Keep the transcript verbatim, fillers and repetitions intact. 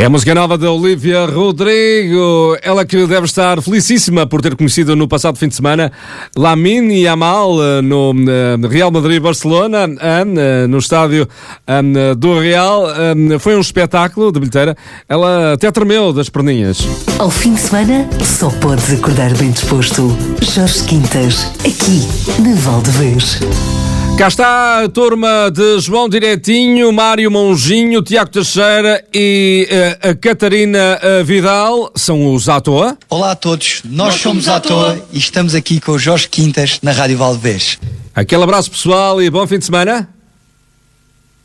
É a música nova da Olivia Rodrigo, ela que deve estar felicíssima por ter conhecido no passado fim de semana Lamine Yamal no Real Madrid-Barcelona, no estádio do Real. Foi um espetáculo de bilheteira, ela até tremeu das perninhas. Ao fim de semana, só podes acordar bem disposto. Jorge Quintas, aqui na Valdevez. Cá está a turma de João Direitinho, Mário Monjinho, Tiago Teixeira e uh, a Catarina uh, Vidal. São os À Toa. Olá a todos, nós, nós somos À Toa e estamos aqui com o Jorge Quintas na Rádio Valdevez. Aquele abraço pessoal e bom fim de semana.